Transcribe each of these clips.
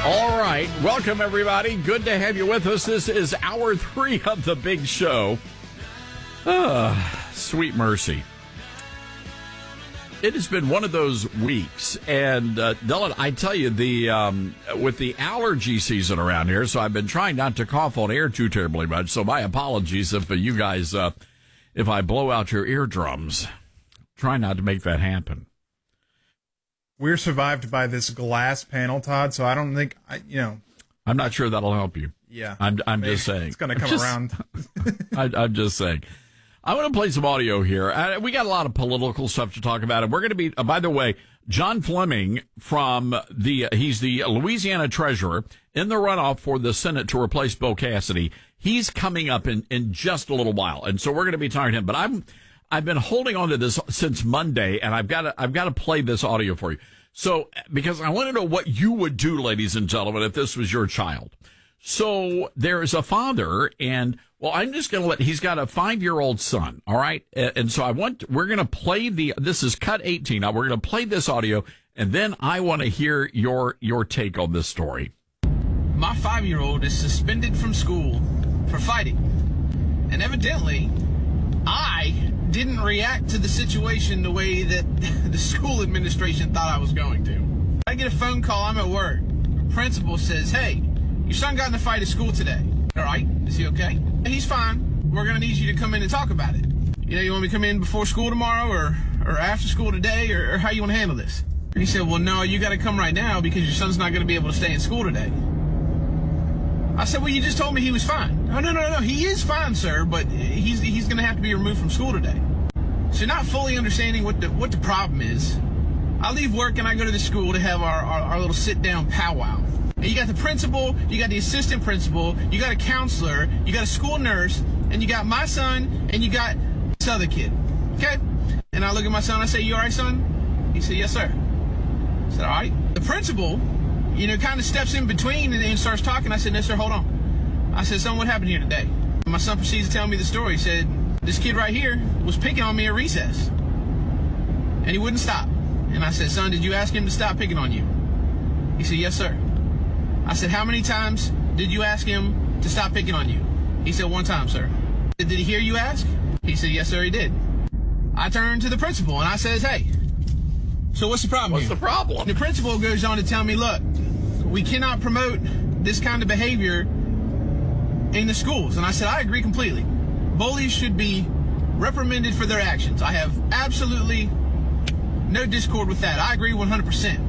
All right. Welcome, everybody. Good to have you with us. This is hour 3 of the big show. Sweet mercy. It has been one of those weeks. And, Dylan, I tell you, with the allergy season around here, so I've been trying not to cough on air too terribly much. So my apologies if you guys, if I blow out your eardrums. Try not to make that happen. We're survived by this glass panel, Todd, so I don't think, I'm not sure that'll help you. Yeah. I'm just saying. It's going to come around. I'm just saying. I want to play some audio here. We got a lot of political stuff to talk about. And we're going to be, by the way, John Fleming he's the Louisiana treasurer in the runoff for the Senate to replace Bill Cassidy. He's coming up in just a little while. And so we're going to be talking to him. But I've been holding on to this since Monday, and I've got to play this audio for you. So, because I want to know what you would do, ladies and gentlemen, if this was your child. So, there is a father, and, I'm just going to he's got a 5-year-old son, all right? And so we're going to play this is cut 18. Now, we're going to play this audio, and then I want to hear your take on this story. My 5-year-old is suspended from school for fighting. And evidently, I didn't react to the situation the way that the school administration thought I was going to. I get a phone call, I'm at work. The principal says, hey, your son got in a fight at school today. All right, is he okay? He's fine. We're going to need you to come in and talk about it. You want me to come in before school tomorrow or after school today, or how you want to handle this? He said, well, no, you got to come right now because your son's not going to be able to stay in school today. I said, well, you just told me he was fine. Oh, no, he is fine, sir, but he's going to have to be removed from school today. So not fully understanding what the problem is, I leave work and I go to the school to have our little sit-down powwow. And you got the principal, you got the assistant principal, you got a counselor, you got a school nurse, and you got my son, and you got this other kid. Okay? And I look at my son, I say, you all right, son? He said, yes, sir. I said, all right. The principal, kind of steps in between and starts talking. I said, no, sir, hold on. I said, son, what happened here today? And my son proceeds to tell me the story. He said, this kid right here was picking on me at recess. And he wouldn't stop. And I said, son, did you ask him to stop picking on you? He said, yes, sir. I said, how many times did you ask him to stop picking on you? He said, 1 time, sir. Did he hear you ask? He said, yes, sir, he did. I turned to the principal and I says, hey, so what's the problem What's here? the problem? The principal goes on to tell me, look, we cannot promote this kind of behavior in the schools. And I said, I agree completely. Bullies should be reprimanded for their actions. I have absolutely no discord with that. I agree 100%.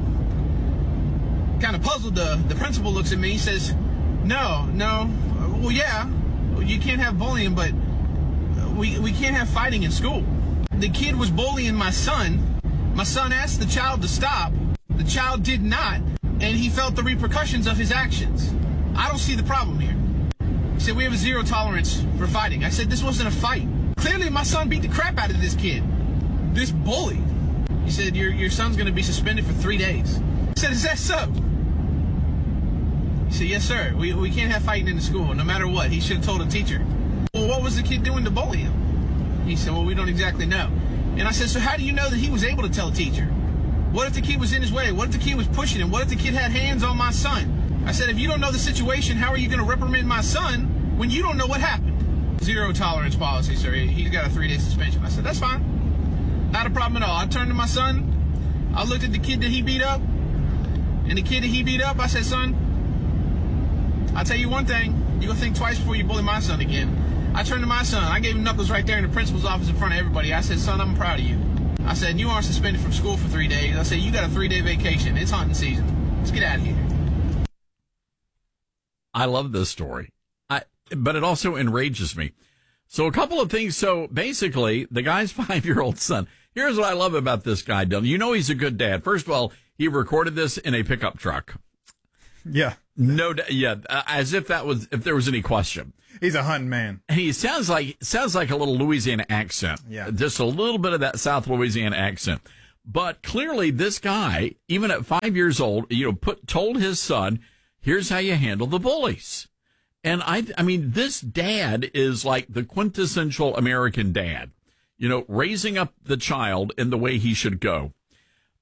Kind of puzzled, the principal looks at me, he says, no, well, yeah, you can't have bullying, but we can't have fighting in school. The kid was bullying my son. My son asked the child to stop. The child did not, and he felt the repercussions of his actions. I don't see the problem here. He said, we have a 0 tolerance for fighting. I said, this wasn't a fight. Clearly, my son beat the crap out of this kid. This bully. He said, your son's going to be suspended for 3 days. I said, is that so? He said, yes, sir. We can't have fighting in the school, no matter what. He should have told a teacher. Well, what was the kid doing to bully him? He said, well, we don't exactly know. And I said, so how do you know that he was able to tell a teacher? What if the kid was in his way? What if the kid was pushing him? What if the kid had hands on my son? I said, if you don't know the situation, how are you going to reprimand my son when you don't know what happened? 0 tolerance policy, sir. He's got a 3-day suspension. I said, that's fine. Not a problem at all. I turned to my son. I looked at the kid that he beat up. And the kid that he beat up, I said, son, I'll tell you one thing. You're going to think twice before you bully my son again. I turned to my son. I gave him knuckles right there in the principal's office in front of everybody. I said, son, I'm proud of you. I said, you aren't suspended from school for 3 days. I said, you got a 3-day vacation. It's hunting season. Let's get out of here. I love this story. But it also enrages me. So a couple of things. So basically, the guy's 5-year-old son. Here's what I love about this guy, Dylan. You know he's a good dad. First of all, he recorded this in a pickup truck. Yeah. No, yeah, as if there was any question. He's a hunting man. And he sounds like a little Louisiana accent. Yeah. Just a little bit of that South Louisiana accent. But clearly this guy, even at 5 years old, told his son, here's how you handle the bullies. And I mean, this dad is like the quintessential American dad, raising up the child in the way he should go.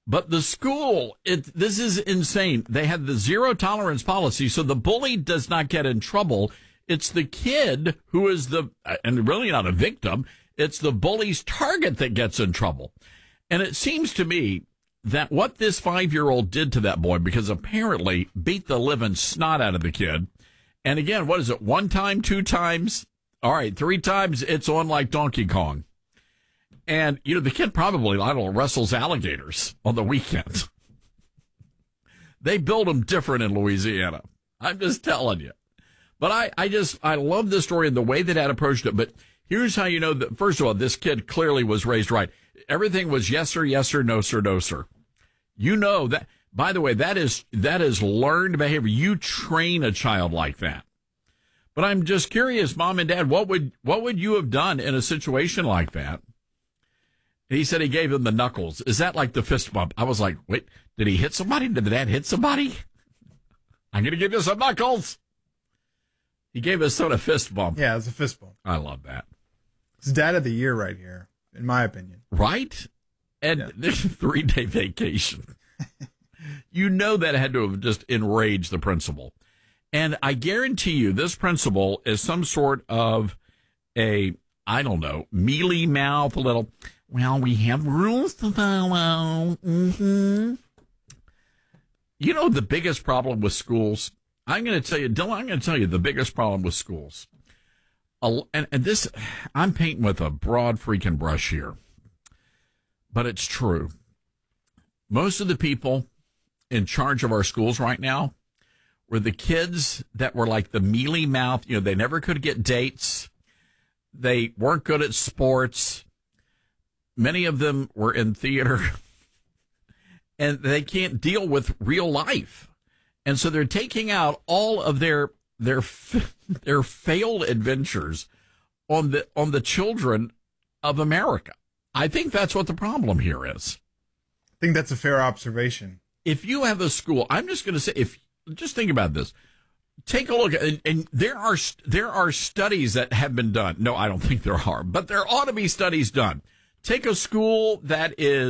But the school, this is insane. They had the zero tolerance policy, so the bully does not get in trouble. It's the kid who is and really not a victim, it's the bully's target that gets in trouble. And it seems to me that what this 5-year-old did to that boy, because apparently beat the living snot out of the kid. And again, what is it? 1 time, 2 times? All right, 3 times, it's on like Donkey Kong. And, the kid probably, I don't know, wrestles alligators on the weekends. They build them different in Louisiana. I'm just telling you. But I love this story and the way that Dad approached it. But here's how you know that, first of all, this kid clearly was raised right. Everything was yes, sir, no, sir, no, sir. You know that, by the way, that is learned behavior. You train a child like that. But I'm just curious, Mom and Dad, what would you have done in a situation like that? He said he gave him the knuckles. Is that like the fist bump? I was like, wait, did he hit somebody? Did the dad hit somebody? I'm going to give you some knuckles. He gave his son a fist bump. Yeah, it's a fist bump. I love that. It's Dad of the Year right here, in my opinion. Right? And there's a 3-day vacation. That had to have just enraged the principal. And I guarantee you this principal is some sort of mealy mouth, a little, well, we have rules to follow. Mm-hmm. The biggest problem with schools, I'm going to tell you, Dylan, I'm going to tell you the biggest problem with schools. And this, I'm painting with a broad freaking brush here, but it's true. Most of the people in charge of our schools right now were the kids that were like the mealy mouth. They never could get dates. They weren't good at sports. Many of them were in theater, and they can't deal with real life. And so they're taking out all of their failed adventures on the children of America. I think that's what the problem here is. I think that's a fair observation. If you have a school, I'm just going to say, just think about this. Take a look at, and there are studies that have been done. No, I don't think there are, but there ought to be studies done. Take a school where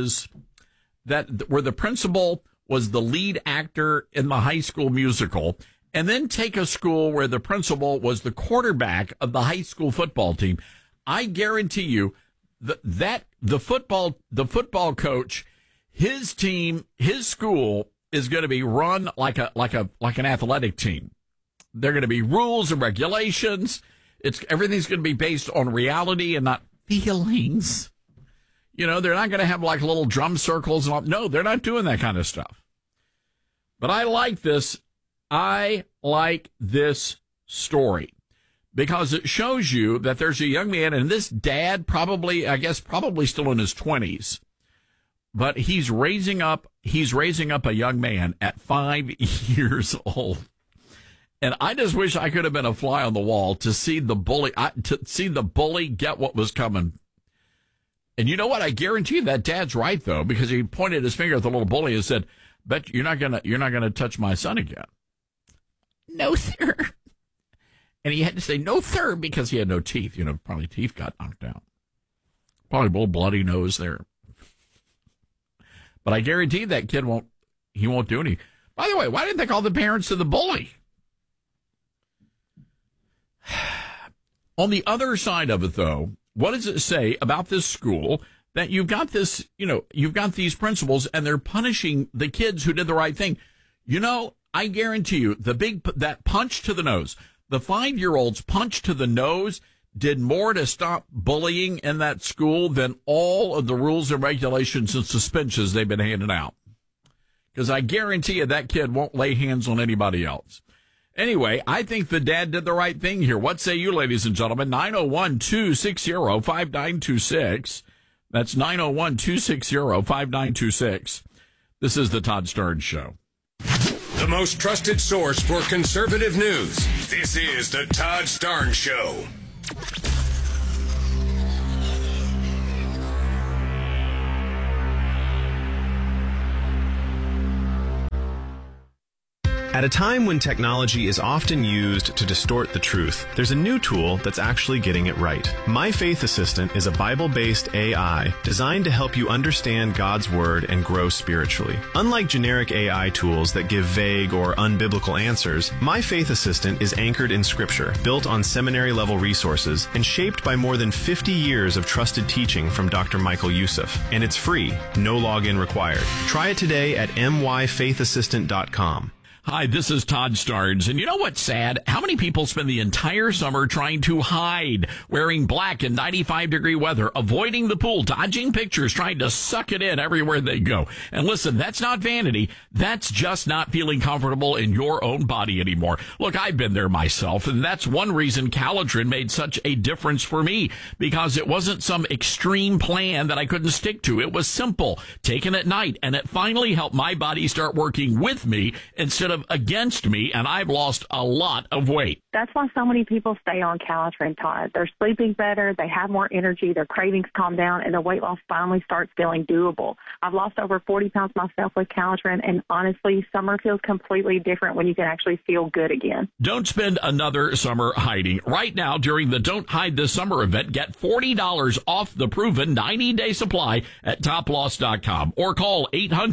the principal was the lead actor in the High School Musical, and then take a school where the principal was the quarterback of the high school football team. I guarantee you that the football coach, his team, his school is going to be run like an athletic team. There are going to be rules and regulations. Everything's going to be based on reality and not feelings. They're not going to have like little drum circles. No, they're not doing that kind of stuff. But I like this. I like this story because it shows you that there's a young man, and this dad probably still in his 20s, but he's raising up a young man at 5 years old. And I just wish I could have been a fly on the wall to see the bully get what was coming. And you know what? I guarantee you that dad's right though, because he pointed his finger at the little bully and said, "Bet you're not gonna touch my son again." No, sir. And he had to say no, sir, because he had no teeth. Probably teeth got knocked out. Probably a little bloody nose there. But I guarantee that kid won't do anything. By the way, why didn't they call the parents to the bully? On the other side of it, though, what does it say about this school that you've got these principals and they're punishing the kids who did the right thing? I guarantee you that punch to the nose, the 5-year-old's punch to the nose did more to stop bullying in that school than all of the rules and regulations and suspensions they've been handing out. Because I guarantee you that kid won't lay hands on anybody else. Anyway, I think the dad did the right thing here. What say you, ladies and gentlemen? 901-260-5926. That's 901-260-5926. This is the Todd Stern Show. The most trusted source for conservative news. This is the Todd Stern Show. At a time when technology is often used to distort the truth, there's a new tool that's actually getting it right. My Faith Assistant is a Bible-based AI designed to help you understand God's Word and grow spiritually. Unlike generic AI tools that give vague or unbiblical answers, My Faith Assistant is anchored in Scripture, built on seminary-level resources, and shaped by more than 50 years of trusted teaching from Dr. Michael Youssef. And it's free, no login required. Try it today at myfaithassistant.com. Hi, this is Todd Starnes, and you know what's sad? How many people spend the entire summer trying to hide, wearing black in 95-degree weather, avoiding the pool, dodging pictures, trying to suck it in everywhere they go. And listen, that's not vanity. That's just not feeling comfortable in your own body anymore. Look, I've been there myself, and that's one reason Calitrin made such a difference for me, because it wasn't some extreme plan that I couldn't stick to. It was simple, taken at night, and it finally helped my body start working with me instead of against me, and I've lost a lot of weight. That's why so many people stay on Calitrin, Todd. They're sleeping better, they have more energy, their cravings calm down, and their weight loss finally starts feeling doable. I've lost over 40 pounds myself with Calitrin, and honestly, summer feels completely different when you can actually feel good again. Don't spend another summer hiding. Right now, during the Don't Hide This Summer event, get $40 off the proven 90-day supply at toploss.com or call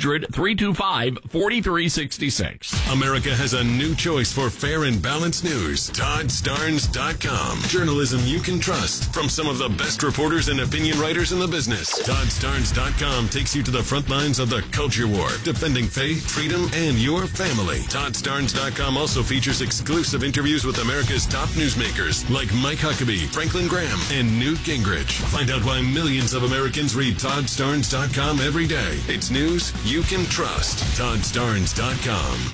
800-325-4366. America has a new choice for fair and balanced news. ToddStarnes.com. Journalism you can trust from some of the best reporters and opinion writers in the business. ToddStarnes.com takes you to the front lines of the culture war, defending faith, freedom, and your family. ToddStarnes.com also features exclusive interviews with America's top newsmakers like Mike Huckabee, Franklin Graham, and Newt Gingrich. Find out why millions of Americans read ToddStarnes.com every day. It's news you can trust. ToddStarnes.com.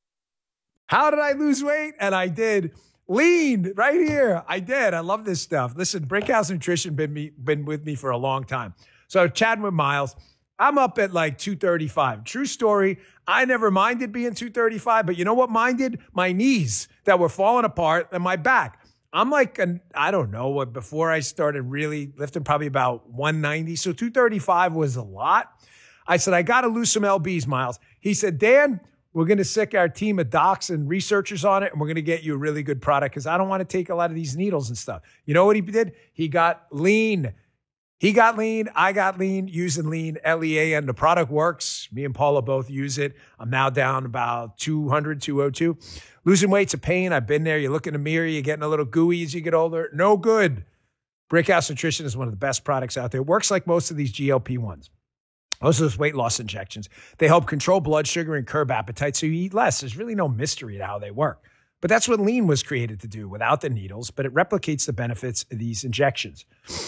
How did I lose weight? And I did. Lean right here. I did. I love this stuff. Listen, Brickhouse Nutrition been with me for a long time. So chatting with Miles, I'm up at like 235. True story. I never minded being 235, but you know what minded? My knees that were falling apart and my back. I'm like, I don't know, before I started really lifting, probably about 190. So 235 was a lot. I said, I got to lose some lbs, Miles. He said, Dan, we're going to sick our team of docs and researchers on it, and we're going to get you a really good product because I don't want to take a lot of these needles and stuff. You know what he did? He got lean. He got lean. I got lean using lean, LEAN. The product works. Me and Paula both use it. I'm now down about 200, 202. Losing weight's a pain. I've been there. You look in the mirror, you're getting a little gooey as you get older. No good. Brickhouse Nutrition is one of the best products out there. It works like most of these GLP-1s. Most of those weight loss injections, they help control blood sugar and curb appetite so you eat less. There's really no mystery to how they work. But that's what lean was created to do without the needles, but it replicates the benefits of these injections.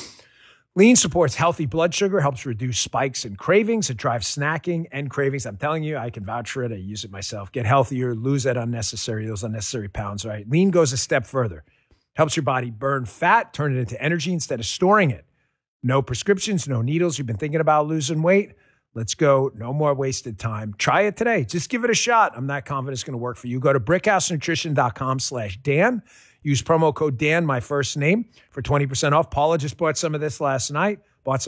Lean supports healthy blood sugar, helps reduce spikes and cravings. It drives snacking and cravings. I'm telling you, I can vouch for it. I use it myself. Get healthier, lose those unnecessary pounds, right? Lean goes a step further. Helps your body burn fat, turn it into energy instead of storing it. No prescriptions, no needles. You've been thinking about losing weight? Let's go. No more wasted time. Try it today. Just give it a shot. I'm not confident it's going to work for you. Go to brickhousenutrition.com/Dan. Use promo code Dan, my first name, for 20% off. Paula just bought some of this last night.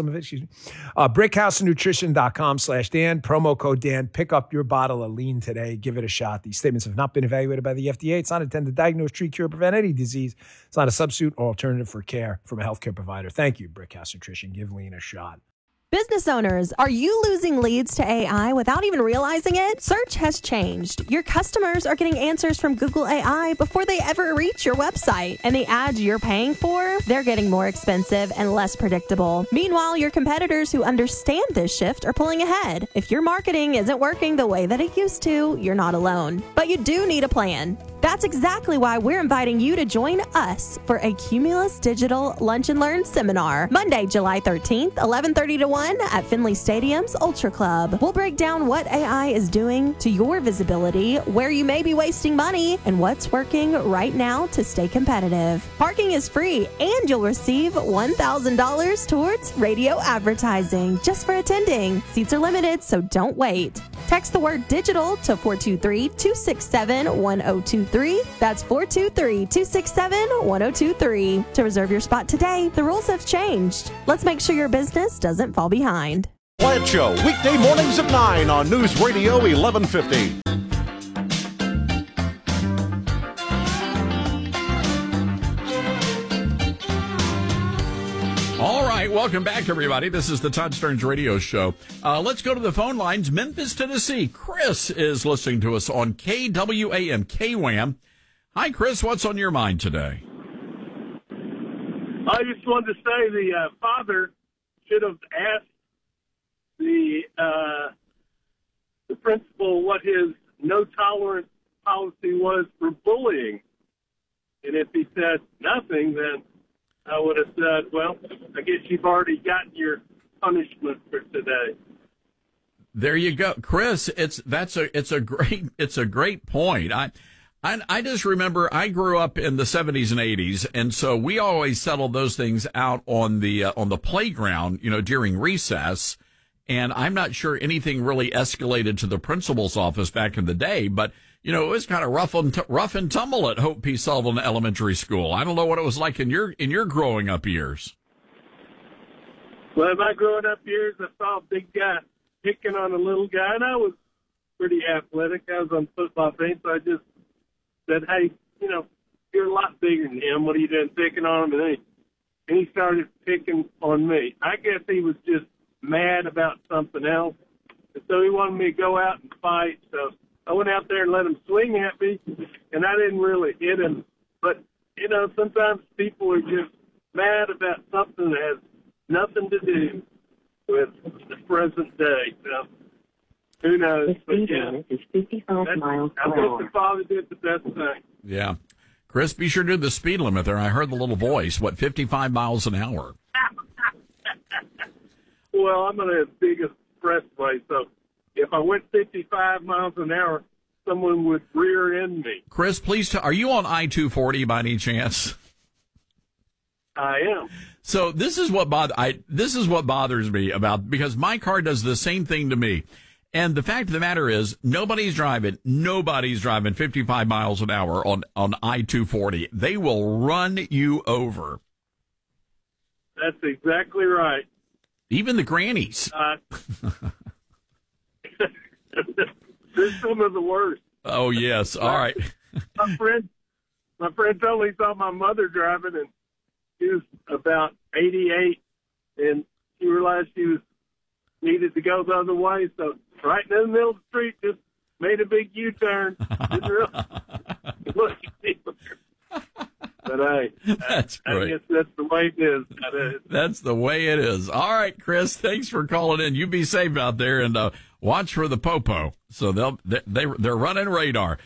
Brickhousenutrition.com/Dan. Promo code Dan. Pick up your bottle of lean today. Give it a shot. These statements have not been evaluated by the FDA. It's not intended to diagnose, treat, cure, or prevent any disease. It's not a substitute or alternative for care from a healthcare provider. Thank you, Brickhouse Nutrition. Give lean a shot. Business owners, are you losing leads to AI without even realizing it? Search has changed. Your customers are getting answers from Google AI before they ever reach your website. And the ads you're paying for, they're getting more expensive and less predictable. Meanwhile, your competitors who understand this shift are pulling ahead. If your marketing isn't working the way that it used to, you're not alone. But you do need a plan. That's exactly why we're inviting you to join us for a Cumulus Digital Lunch and Learn seminar, Monday, July 13th, 11:30 to 1 at Finley Stadium's Ultra Club. We'll break down what AI is doing to your visibility, where you may be wasting money, and what's working right now to stay competitive. Parking is free, and you'll receive $1,000 towards radio advertising just for attending. Seats are limited, so don't wait. Text the word digital to 423-267-1023. That's 423-267-1023 to reserve your spot today. The rules have changed. Let's make sure your business doesn't fall behind. Plant Show, weekday mornings at 9 on News Radio 1150. right, welcome back, everybody. This is the Todd Starnes Radio Show. Let's go to the phone lines. Memphis, Tennessee. Chris is listening to us on KWAM, KWAM. Hi, Chris. What's on your mind today? I just wanted to say the father should have asked the principal what his no-tolerance policy was for bullying. And if he said nothing, then I would have said, well, I guess you've already gotten your punishment for today. There you go, Chris. It's a great point. I just remember I grew up in the 70s and 80s, and so we always settled those things out on the playground, during recess. And I'm not sure anything really escalated to the principal's office back in the day, but it was kind of rough and tumble at Hope P. Sullivan Elementary School. I don't know what it was like in your growing up years. Well, in my growing up years, I saw a big guy picking on a little guy, and I was pretty athletic. I was on the football team, so I just said, hey, you're a lot bigger than him. What are you doing picking on him? And he started picking on me. I guess he was just mad about something else, and so he wanted me to go out and fight. So I went out there and let him swing at me, and I didn't really hit him. But, sometimes people are just mad about something that has nothing to do with the present day. So who knows? But, yeah, is 55 miles per I guess hour. the father did the best thing. Yeah. Chris, be sure to do the speed limit there. I heard the little voice. 55 miles an hour? Well, I'm on a big expressway, so if I went 55 miles an hour, someone would rear end me. Chris, please are you on I-240 by any chance? I am. So this is what bothers me because my car does the same thing to me. And the fact of the matter is nobody's driving 55 miles an hour on I-240. They will run you over. That's exactly right. Even the grannies. There's some of the worst. Oh, yes. All right. My friend told me he saw my mother driving, and she was about 88, and she realized she needed to go the other way. So right in the middle of the street, just made a big U-turn. But that's great. I guess that's the way it is. That's the way it is. All right, Chris, thanks for calling in. You be safe out there and watch for the popo. So they're running radar.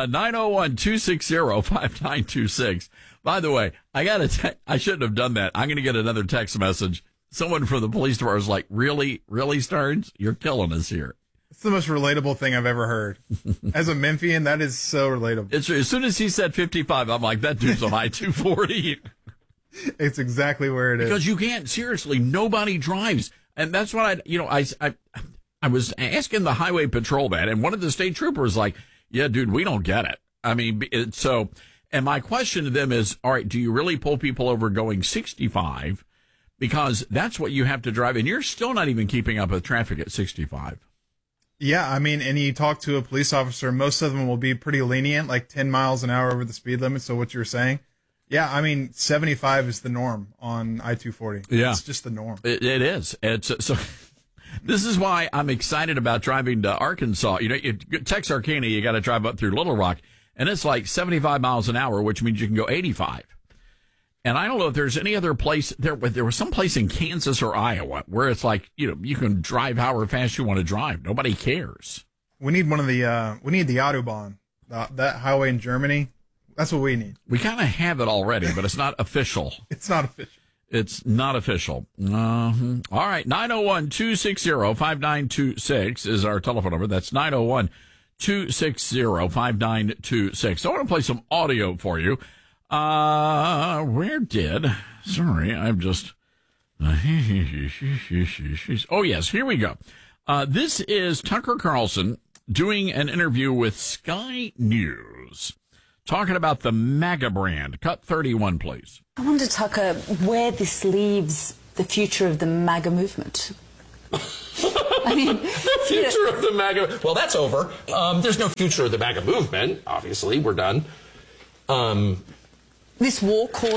901-260-5926. By the way, I shouldn't have done that. I'm going to get another text message. Someone from the police department was like, really, Starnes? You're killing us here. It's the most relatable thing I've ever heard. As a Memphian, that is so relatable. As soon as he said 55, I'm like, that dude's on I-240. It's exactly where it is. Because you can't, seriously, nobody drives. And that's what I was asking the highway patrol that, and one of the state troopers was like, yeah, dude, we don't get it. I mean, and my question to them is, all right, do you really pull people over going 65? Because that's what you have to drive, and you're still not even keeping up with traffic at 65. Yeah, I mean, and you talk to a police officer, most of them will be pretty lenient, like 10 miles an hour over the speed limit. So what you're saying, yeah, I mean, 75 is the norm on I-240. Yeah. It's just the norm. It is. So this is why I'm excited about driving to Arkansas. Texarkana, you got to drive up through Little Rock, and it's like 75 miles an hour, which means you can go 85. And I don't know if there's any other place there was some place in Kansas or Iowa where it's like, you can drive however fast you want to drive. Nobody cares. We need we need the Autobahn, that highway in Germany. That's what we need. We kind of have it already, but it's not official. It's not official. It's not official. All right. 901-260-5926 is our telephone number. That's 901-260-5926. I want to play some audio for you. Sorry, I'm just, oh yes, here we go. This is Tucker Carlson doing an interview with Sky News, talking about the MAGA brand. Cut 31, please. I wonder, Tucker, where this leaves the future of the MAGA movement. I mean, the future of the MAGA, well, that's over. There's no future of the MAGA movement, obviously, we're done. This war caused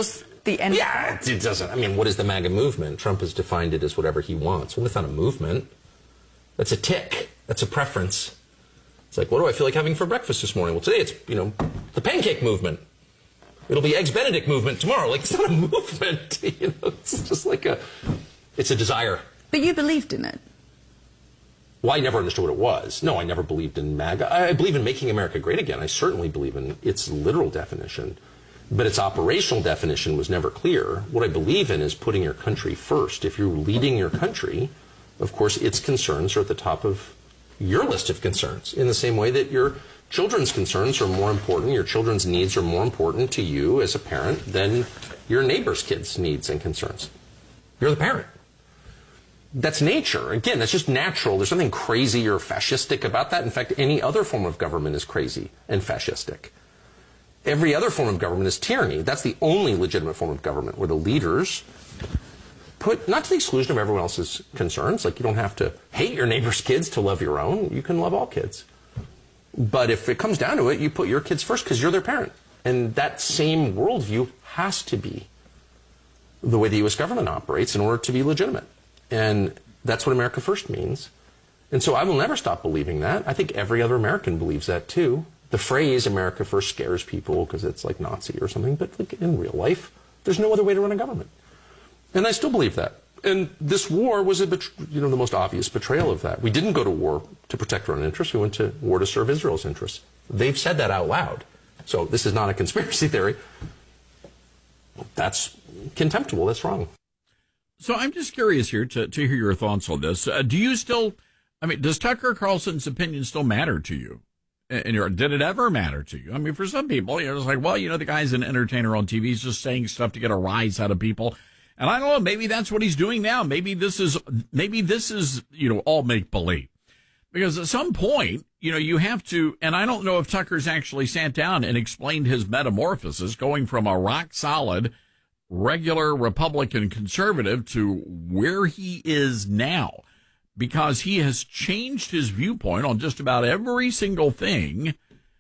the end. Yeah, it doesn't. I mean, what is the MAGA movement? Trump has defined it as whatever he wants. Well, it's not a movement. That's a tick. That's a preference. It's like, what do I feel like having for breakfast this morning? Well, today it's, the pancake movement. It'll be Eggs Benedict movement tomorrow. Like, it's not a movement. It's just like it's a desire. But you believed in it. Well, I never understood what it was. No, I never believed in MAGA. I believe in making America great again. I certainly believe in its literal definition. But its operational definition was never clear. What I believe in is putting your country first. If you're leading your country, of course, its concerns are at the top of your list of concerns, in the same way that your children's concerns are more important, your children's needs are more important to you as a parent than your neighbor's kids' needs and concerns. You're the parent. That's nature. Again, that's just natural. There's nothing crazy or fascistic about that. In fact, any other form of government is crazy and fascistic. Every other form of government is tyranny. That's the only legitimate form of government, where the leaders put, not to the exclusion of everyone else's concerns, like you don't have to hate your neighbor's kids to love your own. You can love all kids. But if it comes down to it, you put your kids first because you're their parent. And that same worldview has to be the way the U.S. government operates in order to be legitimate. And that's what America First means. And so I will never stop believing that. I think every other American believes that too. The phrase America First scares people because it's like Nazi or something, but like in real life, there's no other way to run a government. And I still believe that. And this war was the most obvious betrayal of that. We didn't go to war to protect our own interests. We went to war to serve Israel's interests. They've said that out loud. So this is not a conspiracy theory. That's contemptible. That's wrong. So I'm just curious here to hear your thoughts on this. Do you still, does Tucker Carlson's opinion still matter to you? And did it ever matter to you? I mean, for some people, it's like, well, the guy's an entertainer on TV. He's just saying stuff to get a rise out of people. And I don't know, maybe that's what he's doing now. Maybe this is, all make believe. Because at some point, you have to, and I don't know if Tucker's actually sat down and explained his metamorphosis, going from a rock solid, regular Republican conservative to where he is now. Because he has changed his viewpoint on just about every single thing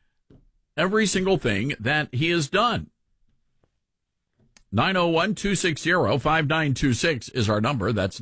that he has done. 901-260-5926 is our number. That's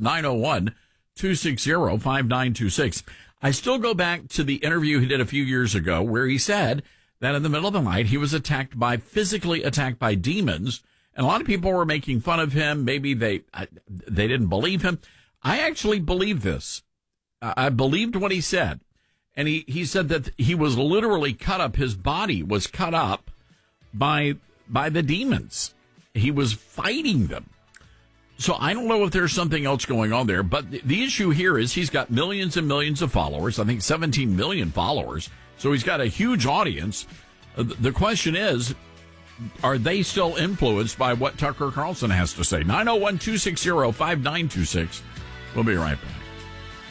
901-260-5926. I still go back to the interview he did a few years ago where he said that in the middle of the night he was physically attacked by demons, and a lot of people were making fun of him. Maybe they didn't believe him. I actually believe this. I believed what he said. And he said that he was literally cut up. His body was cut up by the demons. He was fighting them. So I don't know if there's something else going on there. But the issue here is he's got millions and millions of followers. I think 17 million followers. So he's got a huge audience. The question is, are they still influenced by what Tucker Carlson has to say? 901-260-5926. We'll be right back.